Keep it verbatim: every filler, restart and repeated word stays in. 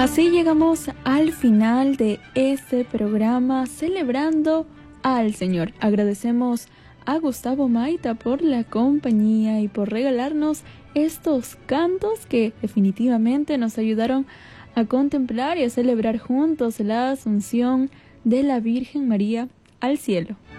Así llegamos al final de este programa celebrando al Señor. Agradecemos a Gustavo Maita por la compañía y por regalarnos estos cantos que definitivamente nos ayudaron a contemplar y a celebrar juntos la Asunción de la Virgen María al cielo.